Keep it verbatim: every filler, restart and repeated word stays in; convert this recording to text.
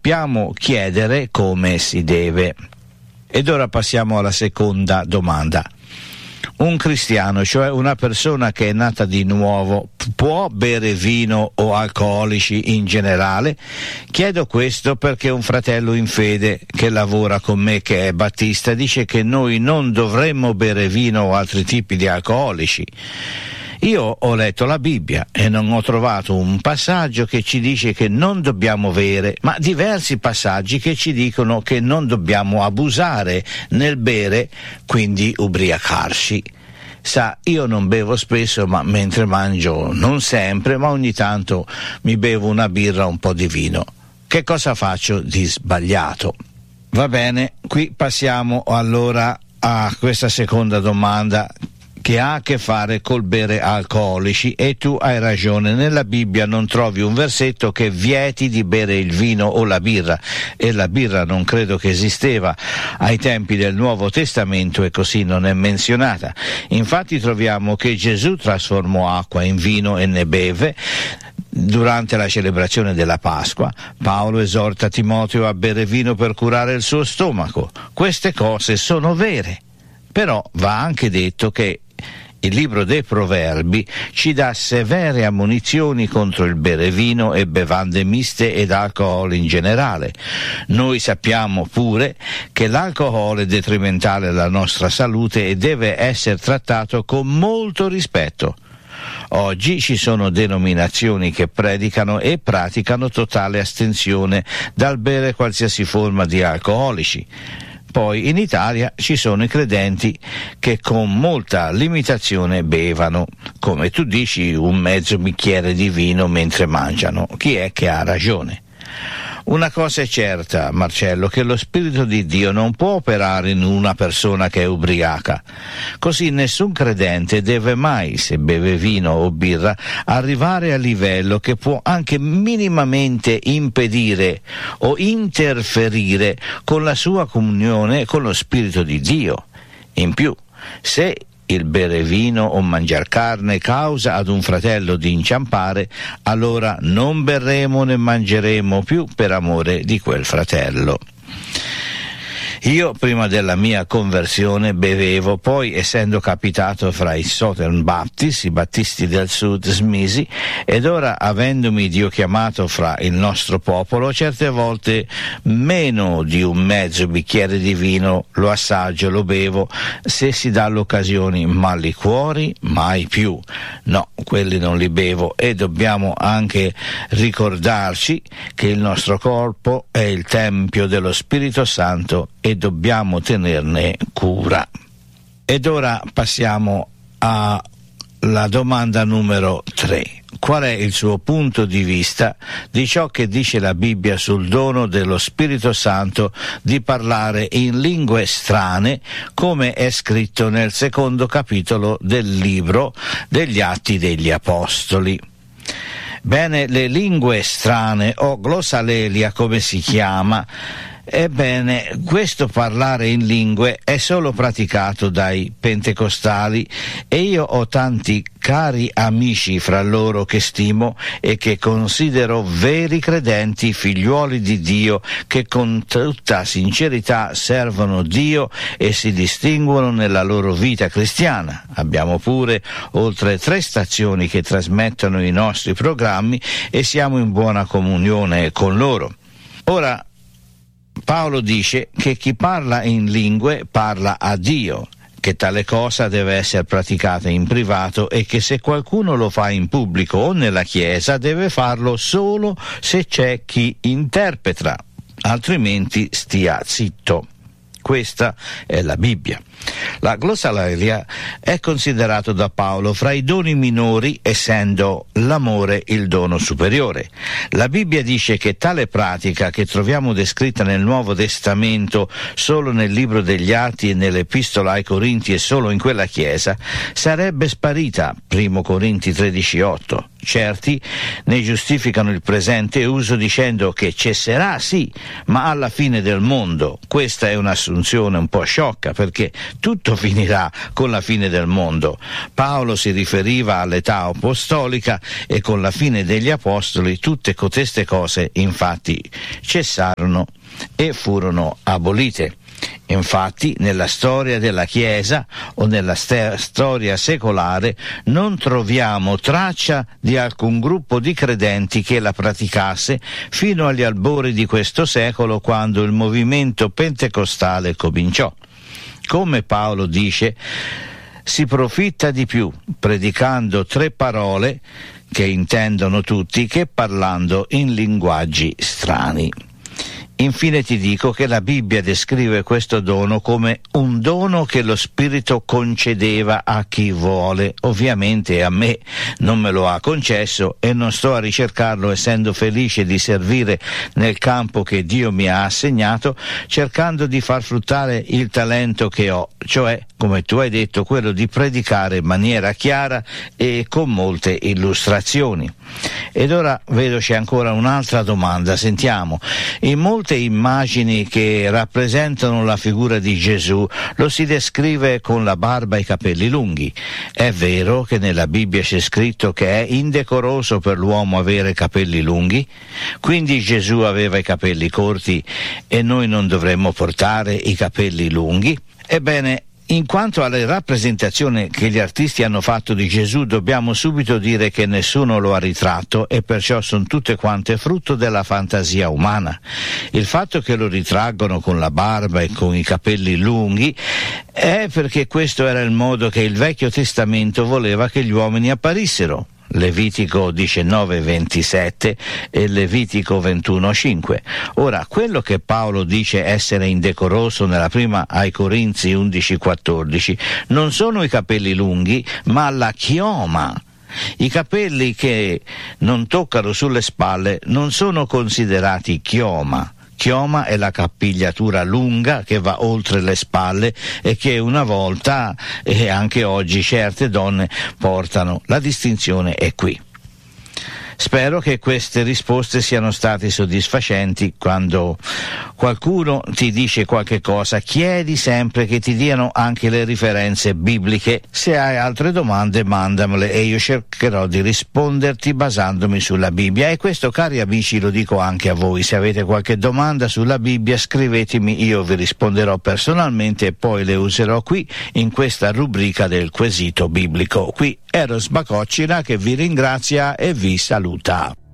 sappiamo chiedere come si deve. Ed ora passiamo alla seconda domanda. Un cristiano, cioè una persona che è nata di nuovo, può bere vino o alcolici in generale? Chiedo questo perché un fratello in fede che lavora con me, che è battista, dice che noi non dovremmo bere vino o altri tipi di alcolici. Io ho letto la Bibbia e non ho trovato un passaggio che ci dice che non dobbiamo bere, ma diversi passaggi che ci dicono che non dobbiamo abusare nel bere, quindi ubriacarci. Sa, io non bevo spesso, ma mentre mangio non sempre, ma ogni tanto mi bevo una birra o un po' di vino. Che cosa faccio di sbagliato? Va bene, qui passiamo allora a questa seconda domanda, che ha a che fare col bere alcolici, e tu hai ragione, nella Bibbia non trovi un versetto che vieti di bere il vino o la birra, e la birra non credo che esisteva ai tempi del Nuovo Testamento e così non è menzionata. Infatti troviamo che Gesù trasformò acqua in vino e ne beve durante la celebrazione della Pasqua. Paolo esorta Timoteo a bere vino per curare il suo stomaco. Queste cose sono vere, però va anche detto che il libro dei Proverbi ci dà severe ammonizioni contro il bere vino e bevande miste ed alcol in generale. Noi sappiamo pure che l'alcol è detrimentale alla nostra salute e deve essere trattato con molto rispetto. Oggi ci sono denominazioni che predicano e praticano totale astensione dal bere qualsiasi forma di alcolici. Poi in Italia ci sono i credenti che con molta limitazione bevano, come tu dici, un mezzo bicchiere di vino mentre mangiano. Chi è che ha ragione? Una cosa è certa, Marcello, che lo Spirito di Dio non può operare in una persona che è ubriaca. Così nessun credente deve mai, se beve vino o birra, arrivare a livello che può anche minimamente impedire o interferire con la sua comunione con lo Spirito di Dio. In più, se il bere vino o mangiar carne causa ad un fratello di inciampare, allora non berremo né mangeremo più per amore di quel fratello. Io prima della mia conversione bevevo, poi essendo capitato fra i Southern Baptist, i battisti del sud, smisi, ed ora avendomi Dio chiamato fra il nostro popolo, certe volte meno di un mezzo bicchiere di vino lo assaggio, lo bevo, se si dà l'occasione, ma liquori mai più. No, quelli non li bevo, e dobbiamo anche ricordarci che il nostro corpo è il tempio dello Spirito Santo e dobbiamo tenerne cura. Ed ora passiamo alla domanda numero tre. Qual è il suo punto di vista di ciò che dice la Bibbia sul dono dello Spirito Santo di parlare in lingue strane, come è scritto nel secondo capitolo del libro degli Atti degli Apostoli? Bene, le lingue strane, o glossalelia come si chiama, ebbene, questo parlare in lingue è solo praticato dai pentecostali, e io ho tanti cari amici fra loro che stimo e che considero veri credenti, figliuoli di Dio, che con tutta sincerità servono Dio e si distinguono nella loro vita cristiana. Abbiamo pure oltre tre stazioni che trasmettono i nostri programmi e siamo in buona comunione con loro. Ora, Paolo dice che chi parla in lingue parla a Dio, che tale cosa deve essere praticata in privato e che se qualcuno lo fa in pubblico o nella chiesa deve farlo solo se c'è chi interpreta, altrimenti stia zitto. Questa è la Bibbia. La glossolalia è considerato da Paolo fra i doni minori, essendo l'amore il dono superiore. La Bibbia dice che tale pratica, che troviamo descritta nel Nuovo Testamento solo nel libro degli Atti e nell'Epistola ai Corinti e solo in quella chiesa, sarebbe sparita, primo Corinti tredici otto, certi ne giustificano il presente uso dicendo che cesserà sì, ma alla fine del mondo. Questa è un'assunzione un po' sciocca, perché tutto finirà con la fine del mondo. Paolo si riferiva all'età apostolica e con la fine degli apostoli tutte coteste cose infatti cessarono e furono abolite. Infatti nella storia della Chiesa o nella st- storia secolare non troviamo traccia di alcun gruppo di credenti che la praticasse fino agli albori di questo secolo, quando il movimento pentecostale cominciò. Come Paolo dice, si profitta di più predicando tre parole che intendono tutti che parlando in linguaggi strani. Infine ti dico che la Bibbia descrive questo dono come un dono che lo Spirito concedeva a chi vuole. Ovviamente a me non me lo ha concesso e non sto a ricercarlo, essendo felice di servire nel campo che Dio mi ha assegnato, cercando di far fruttare il talento che ho, cioè, come tu hai detto, quello di predicare in maniera chiara e con molte illustrazioni. Ed ora vedo c'è ancora un'altra domanda, sentiamo. In molte immagini che rappresentano la figura di Gesù lo si descrive con la barba e i capelli lunghi. È vero che nella Bibbia c'è scritto che è indecoroso per l'uomo avere capelli lunghi? Quindi Gesù aveva i capelli corti e noi non dovremmo portare i capelli lunghi? Ebbene, in quanto alle rappresentazioni che gli artisti hanno fatto di Gesù, dobbiamo subito dire che nessuno lo ha ritratto e perciò sono tutte quante frutto della fantasia umana. Il fatto che lo ritraggono con la barba e con i capelli lunghi è perché questo era il modo che il Vecchio Testamento voleva che gli uomini apparissero. Levitico diciannove ventisette e Levitico ventuno cinque. Ora, quello che Paolo dice essere indecoroso nella prima ai Corinzi undici quattordici non sono i capelli lunghi, ma la chioma. I capelli che non toccano sulle spalle non sono considerati chioma. Chioma è la capigliatura lunga che va oltre le spalle e che una volta e anche oggi certe donne portano. La distinzione è qui. Spero che queste risposte siano state soddisfacenti. Quando qualcuno ti dice qualche cosa, chiedi sempre che ti diano anche le referenze bibliche. Se hai altre domande, mandamele e io cercherò di risponderti basandomi sulla Bibbia. E questo, cari amici, lo dico anche a voi. Se avete qualche domanda sulla Bibbia, scrivetemi, io vi risponderò personalmente e poi le userò qui in questa rubrica del quesito biblico. Qui Eros Bacoccina che vi ringrazia e vi saluta.